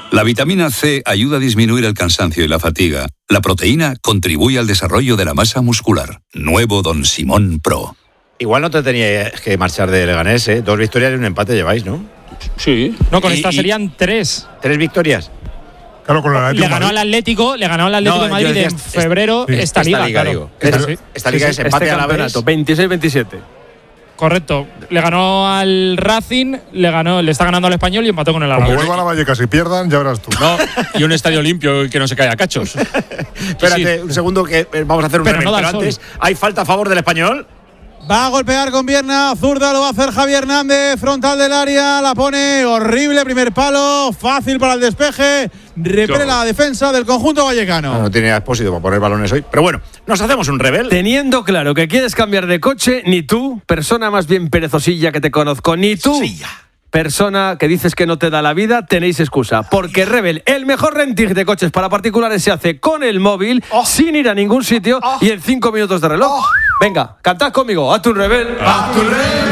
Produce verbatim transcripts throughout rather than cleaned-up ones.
La vitamina C ayuda a disminuir el cansancio y la fatiga. La proteína contribuye al desarrollo de la masa muscular. Nuevo Don Simón Pro. Igual no te tenías que marchar de Leganés, ¿eh? Dos victorias y un empate lleváis, ¿no? Sí. No, con y, esta y serían tres. ¿Tres victorias? Claro, con el Atlético Le ganó al Atlético, le ganó al Atlético No, de Madrid yo decía en est- febrero sí. esta, Esta liga, liga, claro. digo. Esta, Sí, esta liga sí, es sí. empate Este a la campeonato, vez. veintiséis veintisiete. Correcto. Le ganó al Racing, le ganó, le está ganando al Español y empató con el Como Alavés. vuelvan a Vallecas y pierdan, ya verás tú. No, y un estadio limpio y que no se caiga a cachos. Espérate un segundo que eh, vamos a hacer un Pero revel, no da pero el sol. antes, ¿hay falta a favor del Español? Va a golpear con pierna zurda, lo va a hacer Javier Hernández, frontal del área, la pone horrible, primer palo, fácil para el despeje, repele la defensa del conjunto vallecano. No, no tiene expósito para poner balones hoy, pero bueno, nos hacemos un revel. Teniendo claro que quieres cambiar de coche, ni tú, persona más bien perezosilla que te conozco, ni tú, persona que dices que no te da la vida, tenéis excusa. Porque Rebel, el mejor renting de coches para particulares, se hace con el móvil, sin ir a ningún sitio y en cinco minutos de reloj. Venga, cantad conmigo, a tu Rebel. A tu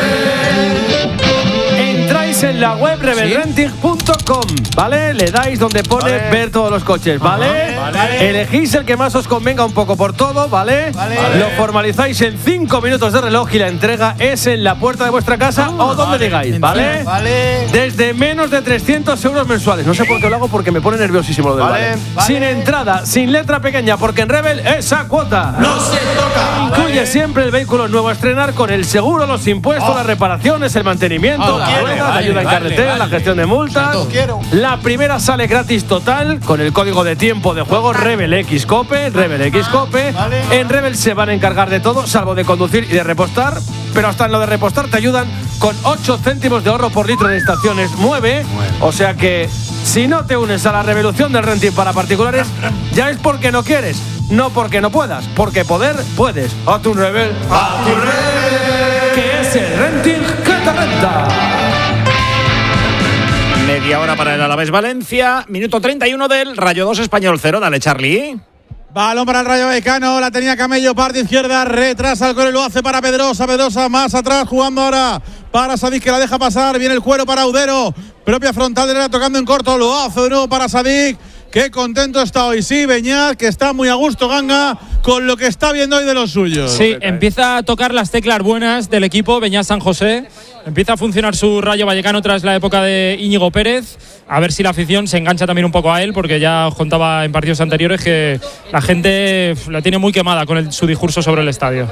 Rebel. Entráis en la web rebel renting punto com, ¿vale? Le dais donde pone Vale. ver todos los coches, ¿vale? Vale. Elegís el que más os convenga un poco por todo, ¿vale? Vale. Lo formalizáis en cinco minutos de reloj y la entrega es en la puerta de vuestra casa o donde digáis, ¿vale? Vale. Desde menos de trescientos euros mensuales. No sé por qué lo hago porque me pone nerviosísimo lo del Vale, vale. vale. Sin entrada, sin letra pequeña, porque en Rebel esa cuota no se toca. Incluye siempre el vehículo nuevo a estrenar con el seguro, los impuestos, las reparaciones, el mantenimiento, Oh, la quiero, rueda, la vale, ayuda en vale, carretera, vale. la gestión de multas. Tanto quiero. La primera sale gratis total con el código de tiempo de juego Rebel X Cope, Rebel X Cope. Vale. En Rebel se van a encargar de todo, salvo de conducir y de repostar, pero hasta en lo de repostar te ayudan con ocho céntimos de ahorro por litro en estaciones Mueve. O sea que si no te unes a la revolución del renting para particulares, ya es porque no quieres, no porque no puedas, porque poder puedes. A tu Rebel, a tu Rebel, que es el renting que te renta. Media hora para el Alavés Valencia, minuto treinta y uno del Rayo dos Español cero. Dale, Charlie. Balón para el Rayo Vallecano, la tenía Camello, parte izquierda, retrasa el gol y lo hace para Pedrosa, Pedrosa más atrás, jugando ahora para Sadik, que la deja pasar, viene el cuero para Udero, propia frontal de la tocando en corto, lo hace de nuevo para Sadik. Qué contento está hoy, sí, Beñat, que está muy a gusto Ganga con lo que está viendo hoy de los suyos. Sí, empieza a tocar las teclas buenas del equipo Beñat San José. Empieza a funcionar su Rayo Vallecano tras la época de Íñigo Pérez. A ver si la afición se engancha también un poco a él, porque ya os contaba en partidos anteriores que la gente la tiene muy quemada con el, su discurso sobre el estadio.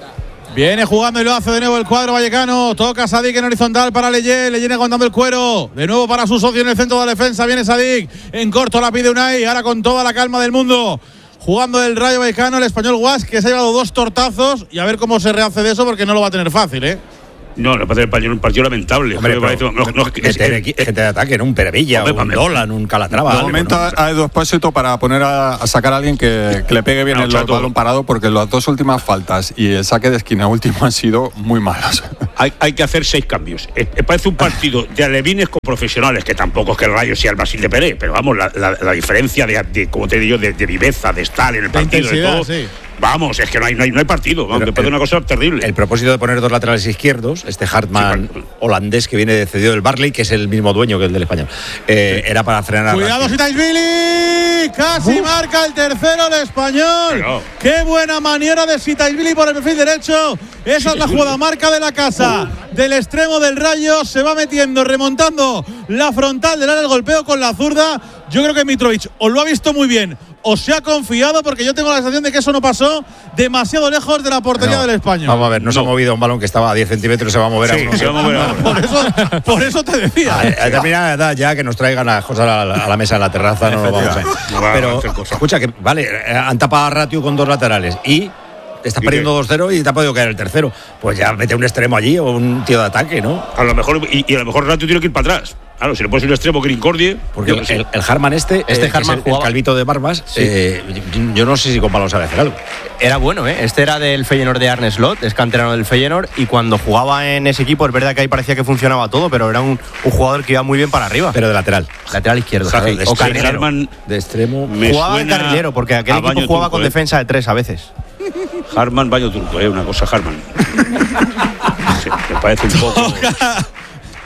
Viene jugando y lo hace de nuevo el cuadro vallecano. Toca Sadik en horizontal para Leye. Leye aguantando el cuero. De nuevo para su socio en el centro de la defensa. Viene Sadik. En corto la pide Unai. Ahora con toda la calma del mundo. Jugando el Rayo Vallecano, el español Guas, que se ha llevado dos tortazos. Y a ver cómo se rehace de eso, porque no lo va a tener fácil, ¿eh? No, me parece un partido lamentable. Hombre, Me parece- no, no, es- gente, es- de, gente de ataque, ¿no? Un Perevilla, Hombre, un hombre. Dolan, un Calatrava. De algo, momento ¿no? a Edu Espósito para poner a, a sacar a alguien que, que le pegue bien No, el Chato. balón parado, porque las dos últimas faltas y el saque de esquina último han sido muy malos. hay, hay que hacer seis cambios. Eh, eh, parece un partido de alevines con profesionales, que tampoco es que el Rayo sea el Brasil de Pérez, pero vamos, la, la, la diferencia de, de, como te digo, de, de viveza, de estar en el partido, de intensidad, todo. sí. Vamos, es que no hay, no hay, no hay partido. Vamos, Pero me parece el- una cosa terrible. El propósito de poner dos laterales izquierdos, este Hartmann Sí, holandés que viene cedido del Barley, que es el mismo dueño que el del Español, eh, era para frenar a Cuidado, Raskin. Sitaisvili. Casi marca el tercero el español. Pero- Qué buena maniera de Sitaisvili por el perfil derecho. Esa es la jugada marca de la casa. Del extremo del Rayo se va metiendo, remontando la frontal del área, el golpeo con la zurda. Yo creo que Mitrovic o lo ha visto muy bien o se ha confiado, porque yo tengo la sensación de que eso no pasó demasiado lejos de la portería No, del español. Vamos a ver, no, se ha movido un balón que estaba a diez centímetros, se va a mover Sí, a uno. se va a mover a uno. Por eso, por eso te decía. A determinada edad ya que nos traigan las cosas a la, a la mesa en la terraza, no lo vamos a ver. No va a Pero hacer cosas. escucha, que vale, eh, han tapado a Ratio con dos laterales y estás ¿Y perdiendo qué? dos cero y te ha podido caer el tercero. Pues ya mete un extremo allí o un tío de ataque, ¿no? A lo mejor, y, y a lo mejor Ratio tiene que ir para atrás. Claro, si le pones un extremo que le incordie. Porque yo el, qué sé. el, el Harman este, Este eh, que es Harman el, el jugaba- calvito de barbas, eh, yo, yo no sé si con balón sabe hacer algo. Era bueno, ¿eh? Este era del Feyenoord de Arne Slot, es canterano del Feyenoord, y cuando jugaba en ese equipo, es verdad que ahí parecía que funcionaba todo, pero era un, un jugador que iba muy bien para arriba. Pero de lateral. Lateral izquierdo, Jaque, ¿sabes? O este carrilero. Harman De extremo. me Jugaba en suena carrilero, porque aquel a equipo baño jugaba turco, con ¿eh? defensa de tres a veces. Harman, baño turco, ¿eh? Una cosa Harman. Sí, me parece un poco.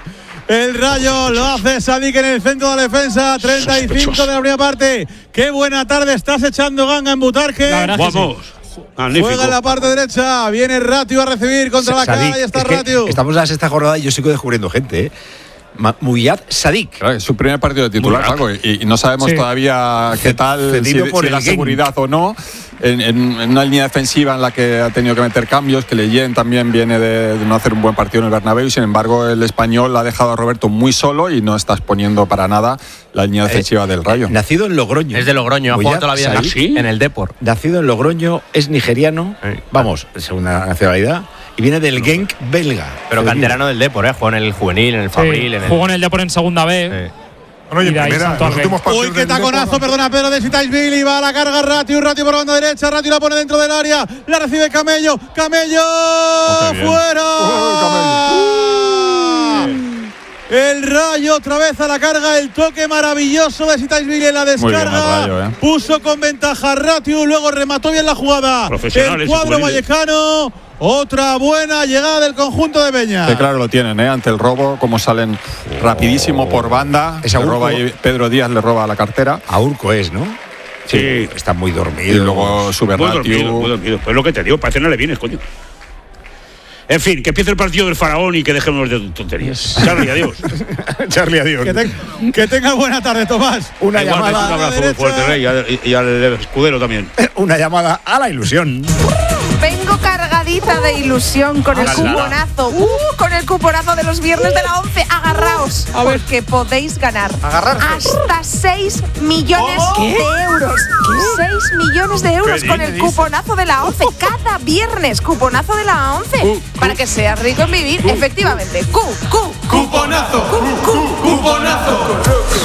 El Rayo lo hace Sadik en el centro de la defensa. treinta y cinco de la primera parte. Qué buena tarde estás echando ganga en Butarque. Vamos. Magnífico. Juega en la parte derecha. Viene Ratio a recibir contra la cara. Ahí está es que Ratio. Estamos en la sexta jornada y yo sigo descubriendo gente, ¿eh? Muyad Sadik. Claro, es su primer partido de titular, Paco, y, y no sabemos sí. todavía qué tal, si, si la seguridad o no. En, en, en una línea defensiva en la que ha tenido que meter cambios, que Leyen también viene de, de no hacer un buen partido en el Bernabéu, y sin embargo el español ha dejado a Roberto muy solo y no está exponiendo para nada la línea defensiva eh, del Rayo. Nacido en Logroño. Es de Logroño, ha jugado toda la vida Sadik, ¿sí? en el Depor. Nacido en Logroño, es nigeriano, sí. vamos, segunda nacionalidad. Y viene del Genk belga. Pero canterano del Depor, ¿eh? Jugó en el juvenil, en el Fabril. Sí, en el... Jugó en el Depor en segunda B. Sí. Bueno, y en primera, los últimos Uy, qué taconazo, perdona, Pedro de Sitaisvili. Va a la carga Ratio, Ratio por banda derecha. Ratio la pone dentro del área. La recibe Camello. Camello. Oh, ¡fuera! Oh, el Rayo otra vez a la carga. El toque maravilloso de Sitaisvili en la descarga. Rayo, ¿eh? Puso con ventaja Ratio. Luego remató bien la jugada. El cuadro vallecano. Otra buena llegada del conjunto de Peña. Sí, claro, lo tienen, ¿eh? Ante el robo, como salen rapidísimo por banda. Es le roba ahí, Pedro Díaz le roba la cartera. A Urco es, ¿no? Sí. sí. Está muy dormido. Y luego sube muy Ratio. Dormido, muy dormido. Pues lo que te digo, parece que no le vienes, coño. En fin, que empiece el partido del faraón y que dejemos de tonterías. Charlie, adiós. Charlie, adiós. Que, te, que tenga buena tarde, Tomás. Una Igualmente, llamada. Un abrazo muy fuerte, Rey, y al, y al escudero también. Una llamada a la ilusión. Vengo cargadita de ilusión con el cuponazo. Uh, con el cuponazo de los viernes de la once. Agarraos, porque podéis ganar hasta seis millones de euros. seis millones de euros con el cuponazo de la once. Cada viernes, cuponazo de la once. Uh, para que seas rico en vivir, uh, efectivamente. Cu, cu, cuponazo. Cu, cu, cuponazo.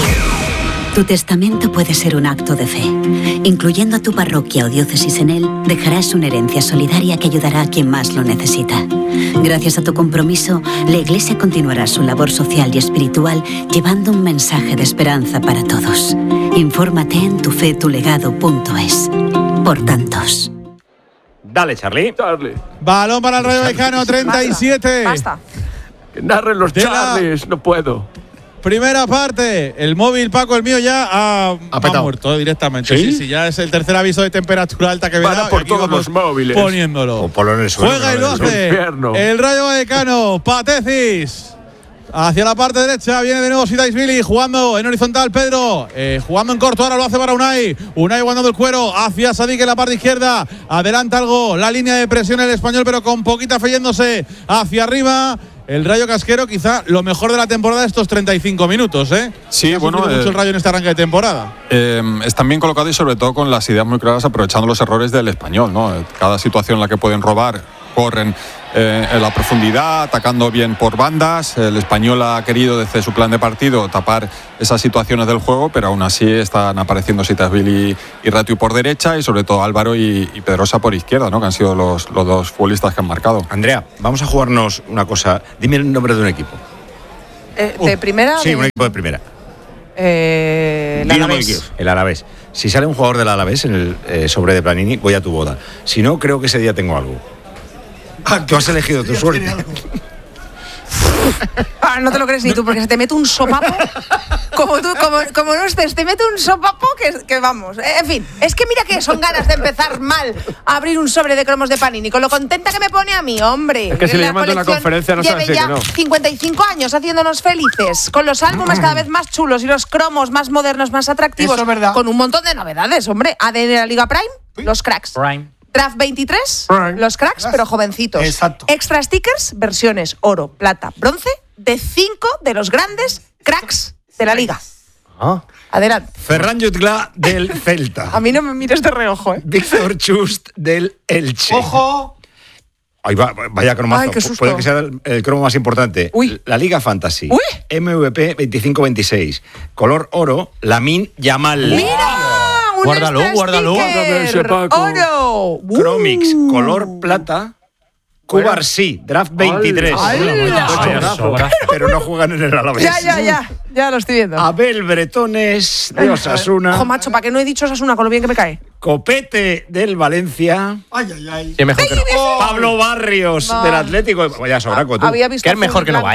Tu testamento puede ser un acto de fe. Incluyendo a tu parroquia o diócesis en él, dejarás una herencia solidaria que ayudará a quien más lo necesita. Gracias a tu compromiso, la Iglesia continuará su labor social y espiritual llevando un mensaje de esperanza para todos. Infórmate en tufetulegado punto es. Por tantos. Dale, Charlie. Charlie. Balón para el Rayo Vallecano, treinta y siete. Basta. Que narren los De la- Charlies, no puedo. Primera parte, el móvil, Paco, el mío ya ha, ha muerto directamente. ¿Sí? Sí, sí, ya es el tercer aviso de temperatura alta que me Para da. por Aquí todos vamos los móviles. Poniéndolo. O ponlo en el suelo. Juega y lo hace infierno. el Rayo Vallecano, Patecis. Hacia la parte derecha viene de nuevo Sitaisvili jugando en horizontal Pedro, eh, jugando en corto, ahora lo hace para Unai. Unai guardando el cuero hacia Sadik en la parte izquierda. Adelanta algo la línea de presión el español, pero con poquita fe yéndose hacia arriba. El Rayo Casquero, quizá lo mejor de la temporada estos treinta y cinco minutos, ¿eh? Sí, Ha bueno, sufrido mucho eh, el Rayo en este arranque de temporada. Eh, están bien colocados y sobre todo con las ideas muy claras, aprovechando los errores del español, ¿no? Cada situación en la que pueden robar, corren eh, en la profundidad, atacando bien por bandas. El español ha querido desde su plan de partido tapar esas situaciones del juego, pero aún así están apareciendo Sitaisvili y, y Ratio por derecha y sobre todo Álvaro y, y Pedrosa por izquierda, ¿no? Que han sido los, los dos futbolistas que han marcado. Andrea, vamos a jugarnos una cosa. Dime el nombre de un equipo. Eh, ¿De primera? Sí, de, un equipo de primera. Eh, el Alavés. El Alavés. Si sale un jugador del Alavés en el eh, sobre de Planini, voy a tu boda. Si no, creo que ese día tengo algo. Ah, tú has elegido tu suerte. Ah, no te lo crees ni tú, porque se te mete un sopapo. Como tú, como, como no estés, te mete un sopapo que, que vamos. En fin, es que mira que son ganas de empezar mal a abrir un sobre de cromos de Panini. Con lo contenta que me pone a mí, hombre. Es que si le llaman de una colección conferencia no sabe lleve decir ya que no. cincuenta y cinco años haciéndonos felices. Con los álbumes cada vez más chulos y los cromos más modernos, más atractivos. Eso es verdad. Con un montón de novedades, hombre. A D N de la Liga Prime, los cracks. Prime. Draft veintitrés, Right. los cracks, pero jovencitos. Exacto. Extra stickers, versiones oro, plata, bronce, de cinco de los grandes cracks de la liga. Ah. Adelante. Ferran Jutgla del Celta. A mí no me mires de reojo, ¿eh? Víctor Chust del Elche. ¡Ojo! Ahí va, vaya cromazo. Ay, qué susto. Puede que sea el, el cromo más importante. Uy. La Liga Fantasy. Uy. M V P veinticinco veintiséis. Color oro, Lamin Yamal. ¡Mira! Un Guárdalo, extra guárdalo. sticker. Ese Paco. ¡Oro! Uh. Chromix, color plata. Cubarsí, draft veintitrés. ¡Hala! Pero no juegan en el Alavés. Ya, ya, ya. Ya lo estoy viendo. Abel Bretones de Osasuna. Ojo, macho, ¿para qué no he dicho Osasuna con lo bien que me cae? Copete del Valencia. Ay, ay, ay. Que mejor que no. Pablo Barrios Va. del Atlético. Vaya sobraco tú. Había visto Que es mejor que no azul vaya.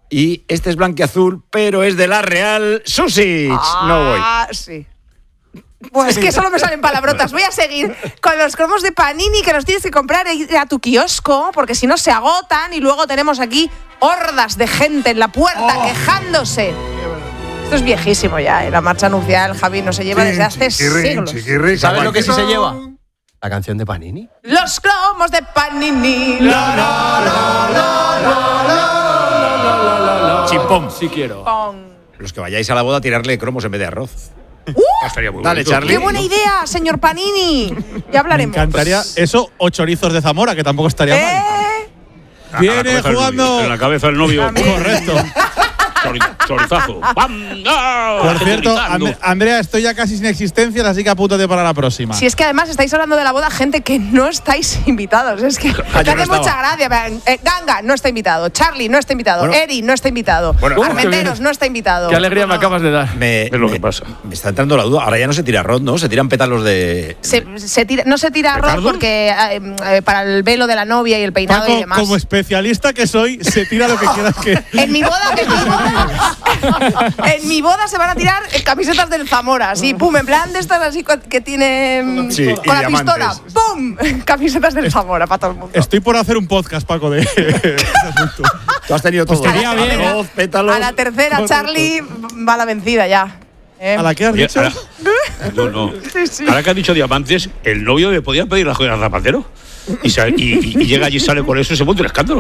Y este es blanquiazul, pero es de la Real Susic. Ah, no voy. Sí. Pues es que solo me salen palabrotas. Voy a seguir con los cromos de Panini que los tienes que comprar e ir a tu kiosco, porque si no se agotan y luego tenemos aquí hordas de gente en la puerta oh. quejándose. Esto es viejísimo ya, ¿eh? La marcha nupcial, Javi, no se lleva desde hace siglos. ¿Sabes lo que sí se lleva? La canción de Panini. Los cromos de Panini. La, la, la, la, la, la, la. Chimpón. Sí quiero. Pong. Los que vayáis a la boda, tirarle cromos en vez de arroz. ¡Uh! Estaría muy Dale, bonito. Charlie. ¡Qué buena idea, señor Panini! Ya hablaremos. Me encantaría eso o chorizos de Zamora, que tampoco estaría ¿Eh? mal. Viene jugando. En la cabeza del novio. Correcto. Chorizazo. ¡Bam! ¡Oh! Por cierto, And- Andrea, estoy ya casi sin existencias, así que apúntate para la próxima. Si es que además estáis hablando de la boda, gente que no estáis invitados. Es que Ah, te yo no hace mucha estaba. gracia. Eh, Ganga no está invitado. Charlie no está invitado. Bueno. Eri no está invitado. Bueno, Armenteros no está invitado. Qué alegría me acabas de dar. Me, Es lo me- que pasa. Me está entrando la duda. Ahora ya no se tira arroz, ¿no? Se tiran pétalos de. Se, se tira, no se tira arroz ¿Petardos? porque eh, eh, para el velo de la novia y el peinado Paco, y demás. como especialista que soy, se tira lo que quieras que. En mi boda, en mi boda, en mi boda se van a tirar eh, camisetas del Zamora, así, pum, en plan de estas así co- que tienen Sí, con y la diamantes. pistola, pum, camisetas del Zamora para todo el mundo. Estoy por hacer un podcast, Paco, de ese asunto. Tú has tenido todo. estaría bien, ¿eh? Arroz, pétalos. A la tercera, Charlie va la vencida ya. ¿eh? ¿A la que has Oye, dicho? ahora- no, no. Sí, sí. Ahora que has dicho diamantes, el novio le podía pedir las joyas al zapatero. Y, sa- y- y- y llega allí y sale con eso y se monta un escándalo.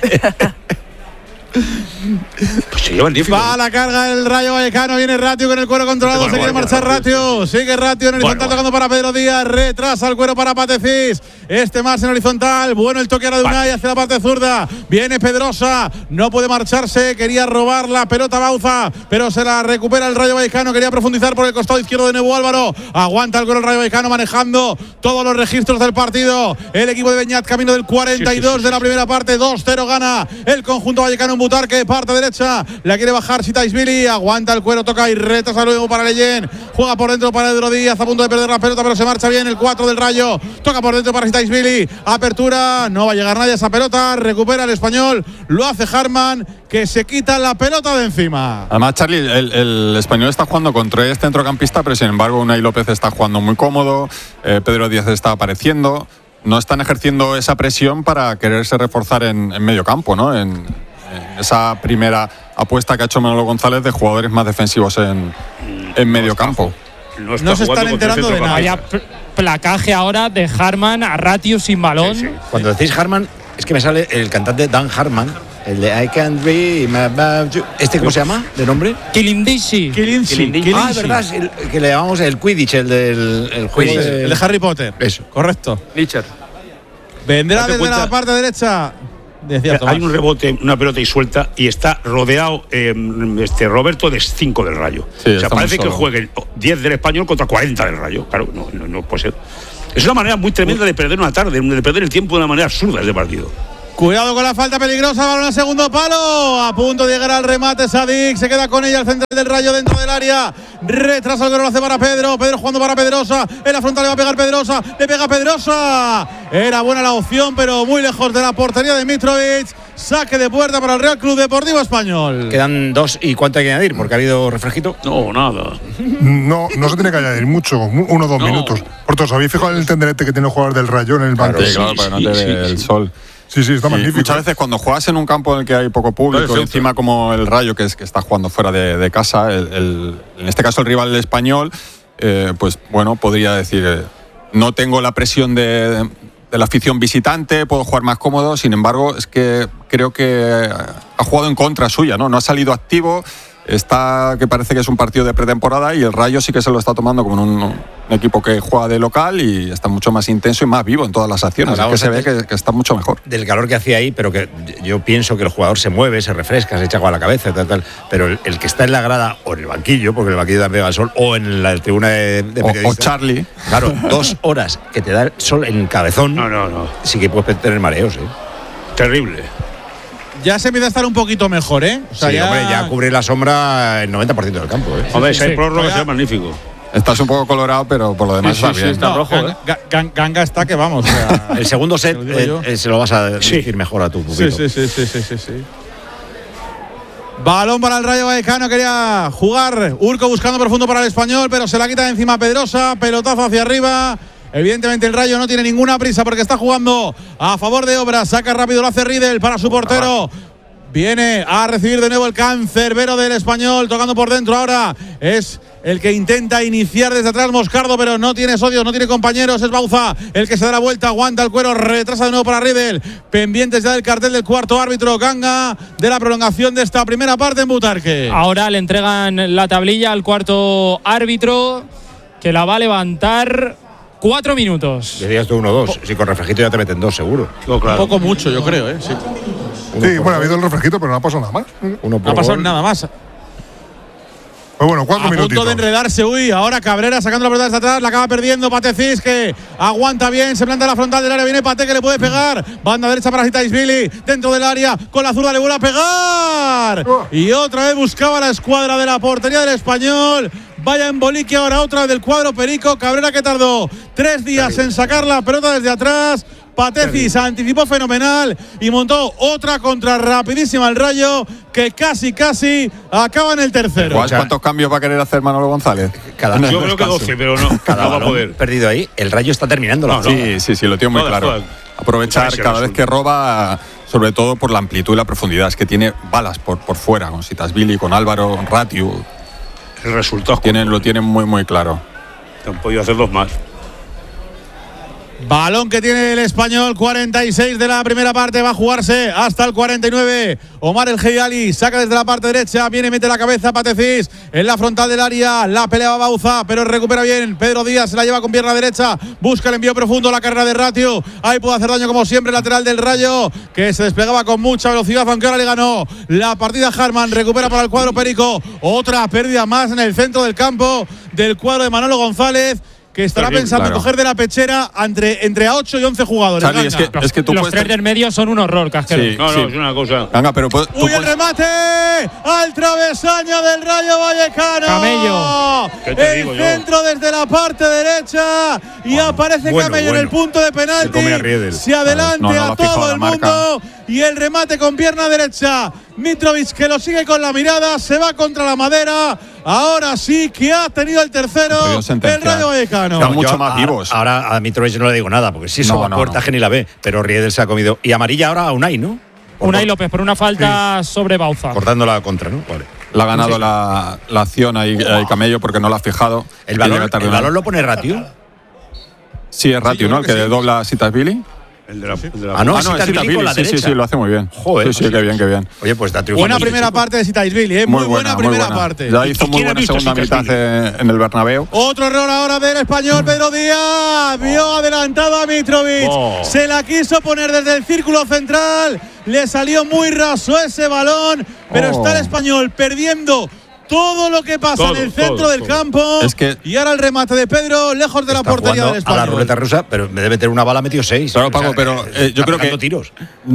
Pues se lleva el diez. Va a la carga el Rayo Vallecano, viene Ratio con el cuero controlado, Bueno, se quiere bueno, marchar bueno, Ratio, sigue Ratio en horizontal Bueno, tocando para Pedro Díaz, retrasa el cuero para Patecís, este más en horizontal, bueno el toque ahora de Unai hacia la parte zurda, viene Pedrosa, no puede marcharse, quería robar la pelota Bauza, pero se la recupera el Rayo Vallecano, quería profundizar por el costado izquierdo de nuevo Álvaro, aguanta el cuero el Rayo Vallecano manejando todos los registros del partido, el equipo de Beñat camino del cuarenta y dos Sí, sí, sí, de la sí. primera parte, dos cero gana el conjunto vallecano en Butarque, parte derecha, la quiere bajar Sitaisvili, aguanta el cuero, toca y retrasa luego para Leyen, juega por dentro para Pedro Díaz, a punto de perder la pelota, pero se marcha bien el cuatro del Rayo, toca por dentro para Sitaisvili, apertura, no va a llegar nadie a esa pelota, recupera el español, lo hace Harman, que se quita la pelota de encima. Además, Charlie, el, el español está jugando con tres centrocampistas, pero sin embargo Unai López está jugando muy cómodo, eh, Pedro Díaz está apareciendo, no están ejerciendo esa presión para quererse reforzar en, en medio campo, ¿no? En, en esa primera apuesta que ha hecho Manolo González de jugadores más defensivos en, en medio campo. No, está No se están jugando con tres enterando de nada. Vaya centrocampistas. pl- placaje ahora de Harman a Ratio sin balón. Sí, sí. Cuando decís Harman, es que me sale el cantante Dan Harman, el de I Can't Dream About You. ¿Este cómo se llama? ¿De nombre? Kilindishi. Kilinsi, Ah, es verdad, es el que le llamamos el Quidditch, el del el juego Sí, de- el de Harry Potter. Eso. Correcto. Nietzsche. Vendrá Date desde cuenta- la parte derecha. Decía Tomás. Hay un rebote, una pelota y suelta y está rodeado eh, este Roberto de cinco del Rayo. Sí, o sea, está parece muy que solo. juegue diez del Español contra cuarenta del Rayo. Claro, no, no, no puede ser. Es una manera muy tremenda de perder una tarde, de perder el tiempo de una manera absurda este partido. Cuidado con la falta peligrosa, balón al segundo palo. A punto de llegar al remate, Sadik. Se queda con ella al central del Rayo dentro del área. Retrasa el gol, lo hace para Pedro. Pedro jugando para Pedrosa. En la frontal le va a pegar Pedrosa. Le pega Pedrosa. Era buena la opción, pero muy lejos de la portería de Mitrovic. Saque de puerta para el Real Club Deportivo Español. Quedan dos y cuánto hay que añadir, porque ha habido refresquito. No, nada. No, no se tiene que añadir mucho, uno o dos No. minutos. Por todos, ¿habéis fijado en el tenderete que tiene el jugador del Rayo en el banco? Sí, claro, para que no te sí, dé sí, el sí. sol. Sí, sí, está Sí, magnífico. muchas veces cuando juegas en un campo en el que hay poco público, Claro, y encima como el Rayo, que es que está jugando fuera de, de casa, el, el- en este caso el rival el español, eh, pues bueno, podría decir, eh, no tengo la presión de, de la afición visitante, puedo jugar más cómodo, sin embargo, es que creo que ha jugado en contra suya, ¿no? No ha salido activo, está que parece que es un partido de pretemporada y el Rayo sí que se lo está tomando como un, un equipo que juega de local y está mucho más intenso y más vivo en todas las acciones. Es que Hablamos se ve antes que, que está mucho mejor. del calor que hacía ahí, pero que yo pienso que el jugador se mueve, se refresca, se echa agua a la cabeza, tal, tal. Pero el, el que está en la grada o en el banquillo, porque el banquillo también pega el sol, o en la tribuna de, de O, periodistas. o Charlie. Claro, dos horas que te da el sol en cabezón. No, no, no. Sí que puedes tener mareos, ¿eh? Terrible. Ya se empieza a estar un poquito mejor, ¿eh? O sea, Sí, hombre, ya cubre la sombra el noventa por ciento del campo, ¿eh? Hombre, si hay sí. prórroga, Vaya. será magnífico. Estás un poco colorado, pero por lo demás Sí, sí, está sí, bien. está rojo, ¿eh? Ga- Ga- Ganga está que vamos. O sea, El segundo set Te lo digo eh, yo. eh, se lo vas a Sí. decir mejor a tu sí, pupilo. sí, sí, sí, sí, sí, sí. Balón para el Rayo Vallecano, quería jugar Urco buscando profundo para el Español, pero se la quita de encima Pedrosa, pelotazo hacia arriba. Evidentemente el Rayo no tiene ninguna prisa porque está jugando a favor de Obras, saca rápido, lo hace Riedel para su portero. Viene a recibir de nuevo el cancerbero del Español, tocando por dentro ahora. Es el que intenta iniciar desde atrás Moscardo, pero no tiene socios, no tiene compañeros. Es Bauza el que se da la vuelta, aguanta el cuero, retrasa de nuevo para Riedel. Pendientes ya del cartel del cuarto árbitro, Ganga, de la prolongación de esta primera parte en Butarque. Ahora le entregan la tablilla al cuarto árbitro, que la va a levantar. Cuatro minutos. Decías tú uno dos. Si con refrejito ya te meten dos, seguro. No, claro. Un poco mucho, yo creo, ¿eh? Sí, sí bueno, ha habido el refrejito, pero no ha pasado nada más. Uno no ha pasado gol. nada más. Pues bueno, cuatro a minutitos. A punto de enredarse, uy, ahora Cabrera sacando la pelota desde atrás, la acaba perdiendo Patecís, que aguanta bien, se planta en la frontal del área, viene Pate que le puede pegar, banda derecha para Zitáishvili, dentro del área, con la zurda le vuelve a pegar, oh. y otra vez buscaba la escuadra de la portería del Español. Vaya embolique ahora otra vez del cuadro Perico. Cabrera que tardó tres días Terrible. en sacar la pelota desde atrás. Patecís anticipó fenomenal y montó otra contra rapidísima el Rayo, que casi casi acaba en el tercero. ¿Cuántos cambios va a querer hacer Manolo González? Cada, yo creo que doce, pero no, cada no va a poder. Perdido ahí, el Rayo está terminando la no, Sí, no. sí, sí, lo tiene muy claro. Joder. Aprovechar cada vez que roba, sobre todo por la amplitud y la profundidad. Es que tiene balas por, por fuera, con Zitáishvili, con Álvaro, con Ratiu. El resultado tienen, lo tienen muy, muy claro. Han podido hacer dos más. Balón que tiene el Español, cuarenta y seis de la primera parte, va a jugarse hasta el cuarenta y nueve. Omar El Geyali saca desde la parte derecha, viene y mete la cabeza Patecís en la frontal del área, la pelea Bauza, pero recupera bien. Pedro Díaz se la lleva con pierna derecha, busca el envío profundo, la carrera de Ratiu, ahí puede hacer daño como siempre el lateral del Rayo, que se desplegaba con mucha velocidad, aunque ahora le ganó la partida Harman, recupera para el cuadro Perico, otra pérdida más en el centro del campo del cuadro de Manolo González, que estará bien, pensando claro. en coger de la pechera entre, entre a ocho y once jugadores. Charlie, es que, los, es que tú los tres del medio son un horror, Casquero. Sí, no, no, sí. es una cosa. Venga, pero tú ¡Uy, el remate! ¡Al travesaño del Rayo Vallecano! Camello. ¿Qué te el digo centro yo? Desde la parte derecha y bueno, aparece bueno, Camello bueno. en el punto de penalti. Se, Se adelante no, no, a todo el mundo y el remate con pierna derecha. Mitrovic que lo sigue con la mirada, se va contra la madera. Ahora sí que ha tenido el tercero el Rayo Vallecano. Están mucho yo, más vivos. Ahora, ahora a Mitrovic no le digo nada, porque si eso no, no, puerta no. que ni la ve. Pero Riedel se ha comido. Y amarilla ahora a Unai, ¿no? Por Unai López por una falta sí. sobre Bauza. Cortando la contra, ¿no? Vale. Le ha ganado sí. la, la acción ahí oh. Camello porque no la ha fijado. ¿El balón, ¿el balón lo pone Ratiu? Sí, es Ratiu, sí, ¿no? El que, que sí. dobla a Zitáishvili. El de la, el de la ah, no, ah, no, Zitáishvili con la sí, derecha. sí, sí, lo hace muy bien. Joder. Sí, sí, qué bien, qué bien. Oye, pues está triunfando. Buena primera parte de Zitáishvili, ¿eh? Muy, muy buena, buena primera muy buena. parte. Ya hizo muy buena segunda mitad en el Bernabéu. Otro error ahora del Español, Pedro Díaz. Vio adelantado a Mitrovic. Oh. Se la quiso poner desde el círculo central. Le salió muy raso ese balón, pero oh. está el Español perdiendo todo lo que pasa todo, en el centro todo, del todo. campo. Es que y ahora el remate de Pedro lejos de la portería del Español. A la ruleta rusa, pero me debe meter una bala, metió seis. Claro, Paco, o sea, pero eh, yo creo que tiros.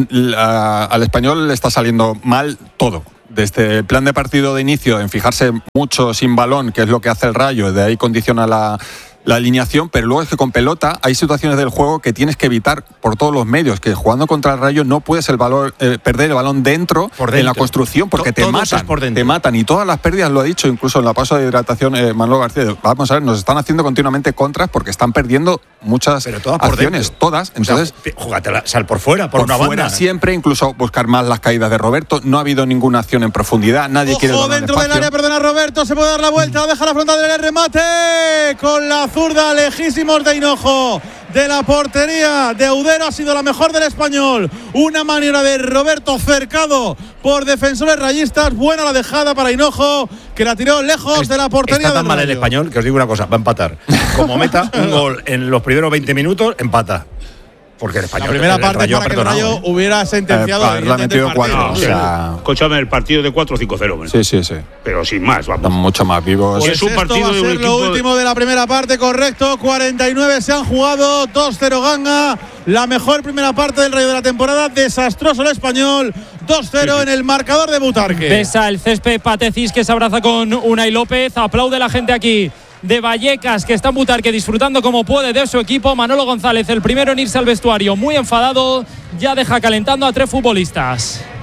La, al Español le está saliendo mal todo. Desde el plan de partido de inicio, en fijarse mucho sin balón, que es lo que hace el Rayo, de ahí condiciona la la alineación, pero luego es que con pelota hay situaciones del juego que tienes que evitar por todos los medios, que jugando contra el Rayo no puedes el valor, eh, perder el balón dentro, por dentro en la construcción, porque to- te matan, por te matan y todas las pérdidas, lo ha dicho incluso en la pausa de hidratación eh, Manolo García, vamos a ver, nos están haciendo continuamente contras porque están perdiendo muchas todas acciones, dentro. todas, entonces o sea, júgatela, sal por fuera, por, por una fuera banda. Siempre, incluso buscar más las caídas de Roberto, no ha habido ninguna acción en profundidad, nadie Ojo, quiere el dentro del área, perdona Roberto, se puede dar la vuelta, deja la frontal del remate con la zurda lejísima de Hinojo de la portería de Udero, ha sido la mejor del Español. Una maniobra de Roberto cercado por defensores rayistas. Buena la dejada para Hinojo, que la tiró lejos de la portería. Está tan del mal Rayo. el Español que os digo una cosa, va a empatar. Como meta un gol en los primeros veinte minutos, empata. Porque el Español, la primera el parte Rayo para que el Rayo eh. hubiera sentenciado eh, metido el cuatro, partido. o sea, escúchame, el partido de cuatro cinco cero. Sí, sí, sí. Pero sin más, vamos. Están mucho más vivos. Pues es un esto partido va a de ser un equipo lo último de la primera parte, correcto. cuarenta y nueve se han jugado, dos cero Ganga. La mejor primera parte del Rayo de la temporada. Desastroso el Español, dos cero sí, sí. en el marcador de Butarque. Pesa el césped Patecís, que se abraza con Unai López. Aplaude la gente aquí de Vallecas, que está en Butarque disfrutando como puede de su equipo. Manolo González, el primero en irse al vestuario, muy enfadado, ya deja calentando a tres futbolistas.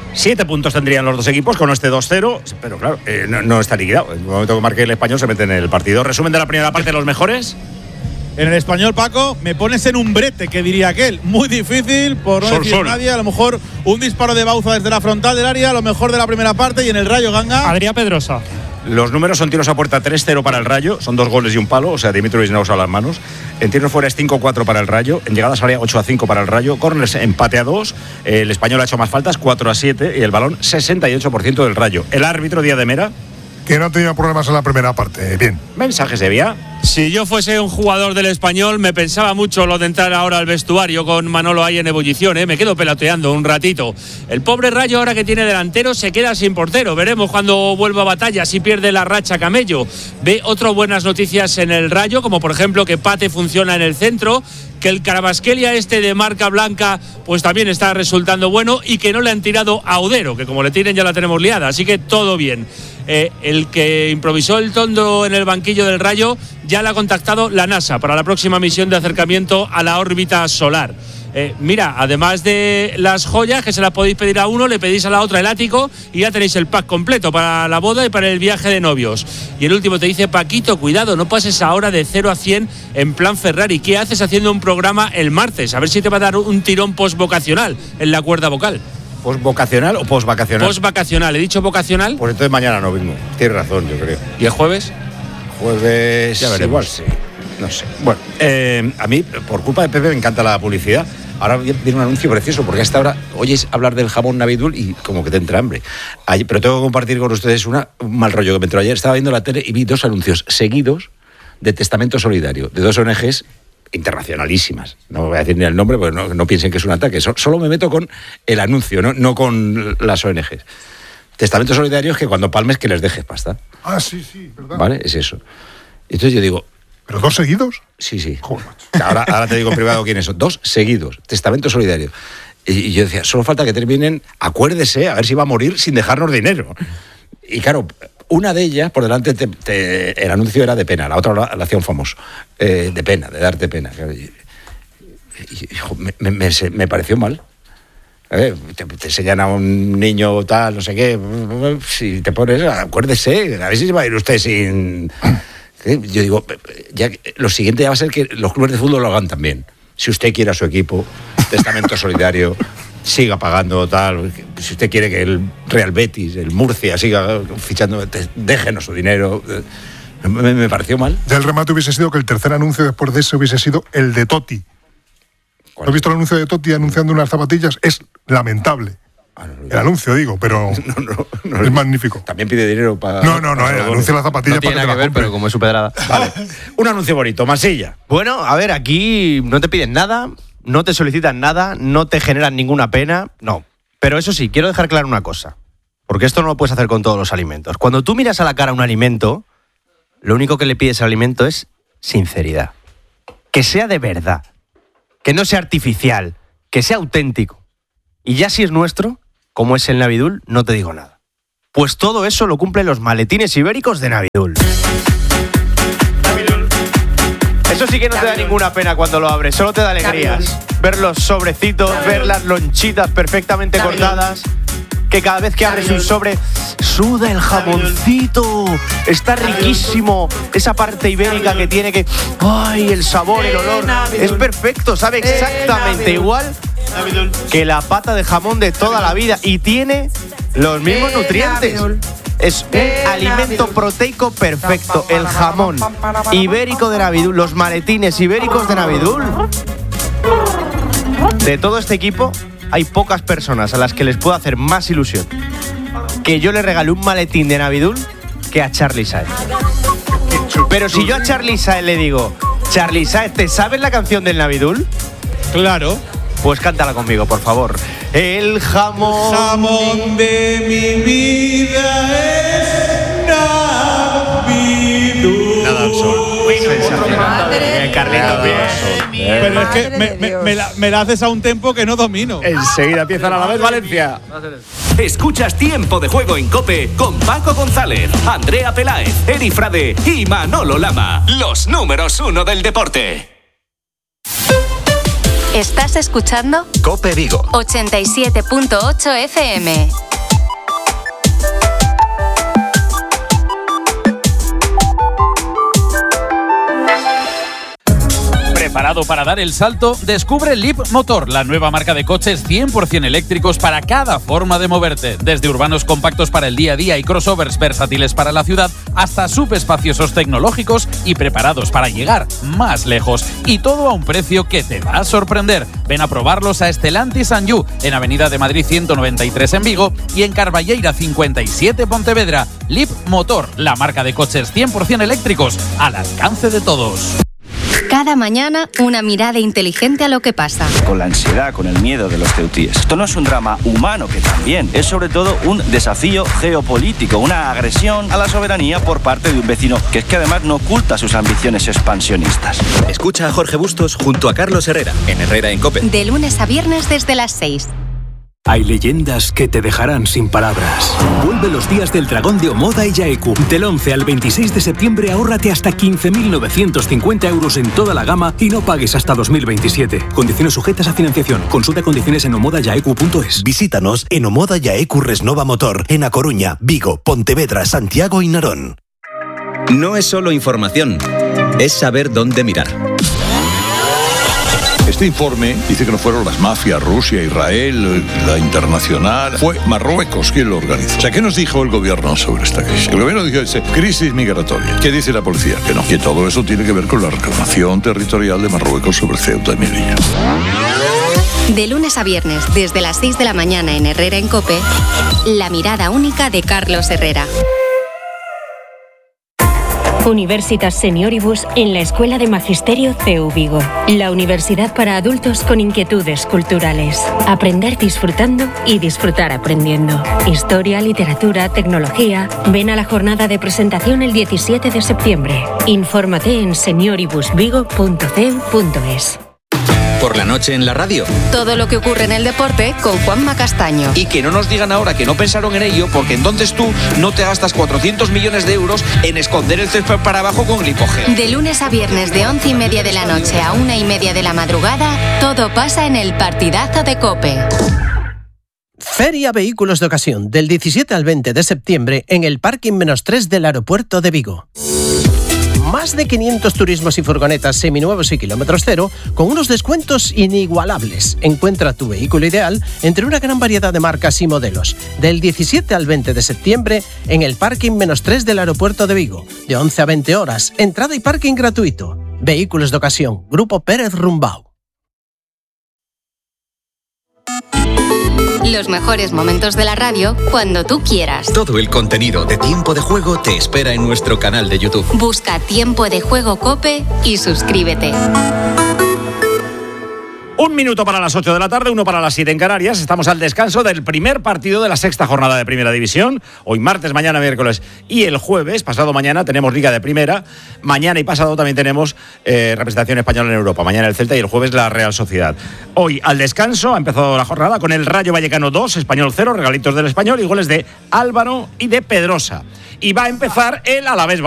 Siete puntos tendrían los dos equipos con este dos cero, pero claro, eh, no, no está liquidado. En el momento que marque el Español se mete en el partido. Resumen de la primera parte, los mejores. En el Español, Paco, me pones en un brete, que diría aquel. Muy difícil, por no Sol, decir sol. nadie. A lo mejor un disparo de Bauza desde la frontal del área, lo mejor de la primera parte. Y en el Rayo Ganga, Adrián Pedrosa. Los números son tiros a puerta tres cero para el Rayo, son dos goles y un palo, o sea, Dimitrovich no usa las manos. En tiros fuera es cinco cuatro para el Rayo, en llegadas área ocho a cinco para el Rayo, corners empate a dos, el Español ha hecho más faltas, cuatro a siete, y el balón sesenta y ocho por ciento del Rayo. El árbitro Díaz de Mera, que no tenía problemas en la primera parte. Bien. mensajes de vía. Si yo fuese un jugador del Español, me pensaba mucho lo de entrar ahora al vestuario con Manolo ahí en ebullición, ¿eh? Me quedo peloteando un ratito. El pobre Rayo, ahora que tiene delantero, se queda sin portero. Veremos cuando vuelva a batalla si pierde la racha Camello. Ve otras buenas noticias en el Rayo, como por ejemplo que Pate funciona en el centro, que el Carabasquelia este de marca blanca pues también está resultando bueno, y que no le han tirado a Udero, que como le tiren ya la tenemos liada, así que todo bien. Eh, el que improvisó el Tondo en el banquillo del Rayo ya le ha contactado la NASA para la próxima misión de acercamiento a la órbita solar. Eh, mira, además de las joyas que se las podéis pedir a uno, le pedís a la otra el ático y ya tenéis el pack completo para la boda y para el viaje de novios. Y el último te dice: Paquito, cuidado, no pases ahora de cero a cien en plan Ferrari. ¿Qué haces haciendo un programa el martes? A ver si te va a dar un tirón postvocacional en la cuerda vocal. ¿Postvocacional o postvacacional? Postvacacional, ¿he dicho vocacional? Pues entonces mañana no vengo. Tienes razón, yo creo. ¿Y el jueves? Jueves. Ya veremos. Igual sí. No sé. Bueno, eh, a mí, por culpa de Pepe, me encanta la publicidad. Ahora viene un anuncio precioso, porque hasta ahora oyes hablar del jamón Navidul y como que te entra hambre. Ayer, pero tengo que compartir con ustedes una, un mal rollo que me entró ayer. Estaba viendo la tele y vi dos anuncios seguidos de Testamento Solidario, de dos O N Ges internacionalísimas. No voy a decir ni el nombre, porque no, no piensen que es un ataque. So, solo me meto con el anuncio, no, no con las O N Ges. Testamento Solidario es que cuando palmes que les dejes pasta. Ah, sí, sí, ¿verdad? ¿Vale? Es eso. Entonces yo digo... ¿Pero dos seguidos? Sí, sí. Ahora, ahora te digo en privado quiénes son. Dos seguidos. Testamento Solidario. Y, y yo decía, solo falta que terminen, acuérdese, a ver si va a morir sin dejarnos dinero. Y claro, una de ellas, por delante, te, te, el anuncio era de pena, la otra la, la hacía un famoso. Eh, de pena, de darte pena. Y, y, hijo, me, me, me, me pareció mal. Eh, te, te enseñan a un niño tal, no sé qué. Si te pones, acuérdese, a ver si se va a ir usted sin... Yo digo, ya, lo siguiente ya va a ser que los clubes de fútbol lo hagan también. Si usted quiere a su equipo, Testamento Solidario, siga pagando tal. Si usted quiere que el Real Betis, el Murcia, siga fichando, déjenos su dinero. Me, me pareció mal. Ya el remate hubiese sido que el tercer anuncio después de ese hubiese sido el de Totti. ¿Has visto el anuncio de Totti anunciando unas zapatillas? Es lamentable. Ah, no, no, el anuncio, digo, pero no, no, no, es magnífico. También pide dinero para... No, no, no, el anuncio de las zapatillas no tiene para que nada que ver, pero como es su pedrada. Vale. Un anuncio bonito, Masilla. Bueno, a ver, aquí no te piden nada, no te solicitan nada, no te generan ninguna pena, no. Pero eso sí, quiero dejar claro una cosa, porque esto no lo puedes hacer con todos los alimentos. Cuando tú miras a la cara un alimento, lo único que le pides al alimento es sinceridad. Que sea de verdad, que no sea artificial, que sea auténtico. Y ya si es nuestro, como es el Navidul, no te digo nada. Pues todo eso lo cumplen los maletines ibéricos de Navidul. Navidul. Eso sí que no te da ninguna pena cuando lo abres, solo te da alegrías. Ver los sobrecitos, ver las lonchitas perfectamente cortadas, que cada vez que abres un sobre, suda el jamoncito, está riquísimo, esa parte ibérica que tiene que... ¡Ay, el sabor, el olor! Es perfecto, sabe exactamente igual que la pata de jamón de toda la vida y tiene los mismos nutrientes. Es un alimento proteico perfecto, el jamón ibérico de Navidul, los maletines ibéricos de Navidul. De todo este equipo, hay pocas personas a las que les puedo hacer más ilusión que yo le regale un maletín de Navidul que a Charly Saez. Pero si yo a Charly Saez le digo, Charly Saez, ¿te sabes la canción del Navidul? Claro. Pues cántala conmigo, por favor. El jamón, jamón de mi vida es Navidul. Nada al sol. Bien, Carlitos, bien. Pero es que me, me, me, la, me la haces a un tempo que no domino. Enseguida empiezan a la vez Valencia. Escuchas Tiempo de Juego en COPE con Paco González, Andrea Peláez, Eri Frade y Manolo Lama. Los números uno del deporte. Estás escuchando COPE Vigo ochenta y siete punto ocho F M. ¿Preparado para dar el salto? Descubre Leap Motor, la nueva marca de coches cien por ciento eléctricos para cada forma de moverte. Desde urbanos compactos para el día a día y crossovers versátiles para la ciudad, hasta subespaciosos tecnológicos y preparados para llegar más lejos. Y todo a un precio que te va a sorprender. Ven a probarlos a Stellantis and You, en Avenida de Madrid ciento noventa y tres en Vigo y en Carballeira cincuenta y siete Pontevedra. Leap Motor, la marca de coches cien por ciento eléctricos, al alcance de todos. Cada mañana, una mirada inteligente a lo que pasa. Con la ansiedad, con el miedo de los ceutíes. Esto no es un drama humano, que también es sobre todo un desafío geopolítico, una agresión a la soberanía por parte de un vecino que es que además no oculta sus ambiciones expansionistas. Escucha a Jorge Bustos junto a Carlos Herrera, en Herrera en COPE. De lunes a viernes desde las seis. Hay leyendas que te dejarán sin palabras. Vuelve los días del dragón de Omoda y Yaeku. Del once al veintiséis de septiembre ahórrate hasta quince mil novecientos cincuenta euros en toda la gama y no pagues hasta dos mil veintisiete. Condiciones sujetas a financiación. Consulta condiciones en omoda yaeku punto es. Visítanos en Omoda Yaeku Resnova Motor, en A Coruña, Vigo, Pontevedra, Santiago y Narón. No es solo información, es saber dónde mirar. Este informe dice que no fueron las mafias, Rusia, Israel, la internacional. Fue Marruecos quien lo organizó. O sea, ¿qué nos dijo el gobierno sobre esta crisis? El gobierno dijo, dice, crisis migratoria. ¿Qué dice la policía? Que no. Que todo eso tiene que ver con la reclamación territorial de Marruecos sobre Ceuta y Melilla. De lunes a viernes, desde las seis de la mañana en Herrera en COPE, la mirada única de Carlos Herrera. Universitas Senioribus en la Escuela de Magisterio C U Vigo. La universidad para adultos con inquietudes culturales. Aprender disfrutando y disfrutar aprendiendo. Historia, literatura, tecnología. Ven a la jornada de presentación el diecisiete de septiembre. Infórmate en senioribus vigo punto c u punto es. Por la noche en la radio. Todo lo que ocurre en el deporte con Juanma Castaño. Y que no nos digan ahora que no pensaron en ello, porque entonces tú no te gastas cuatrocientos millones de euros en esconder el césped para abajo con glicogel. De lunes a viernes de once y media de la noche a una y media de la madrugada, todo pasa en el partidazo de COPE. Feria Vehículos de Ocasión, del diecisiete al veinte de septiembre en el Parking menos tres del aeropuerto de Vigo. Más de quinientos turismos y furgonetas seminuevos y kilómetros cero con unos descuentos inigualables. Encuentra tu vehículo ideal entre una gran variedad de marcas y modelos. Del diecisiete al veinte de septiembre en el Parking menos tres del aeropuerto de Vigo. De once a veinte horas, entrada y parking gratuito. Vehículos de Ocasión, Grupo Pérez Rumbau. Los mejores momentos de la radio cuando tú quieras. Todo el contenido de Tiempo de Juego te espera en nuestro canal de YouTube. Busca Tiempo de Juego COPE y suscríbete. Un minuto para las ocho de la tarde, uno para las siete en Canarias. Estamos al descanso del primer partido de la sexta jornada de Primera División. Hoy martes, mañana miércoles y el jueves, pasado mañana, tenemos Liga de Primera. Mañana y pasado también tenemos eh, representación española en Europa. Mañana el Celta y el jueves la Real Sociedad. Hoy al descanso ha empezado la jornada con el Rayo Vallecano dos, Español cero, regalitos del Español y goles de Álvaro y de Pedrosa. Y va a empezar el Alavés